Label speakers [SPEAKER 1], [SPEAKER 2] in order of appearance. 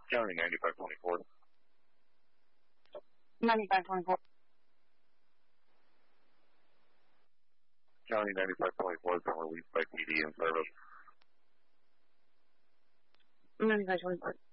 [SPEAKER 1] County 9524.
[SPEAKER 2] 9524.
[SPEAKER 1] County 9524 has been released by PD in service.
[SPEAKER 2] 9524.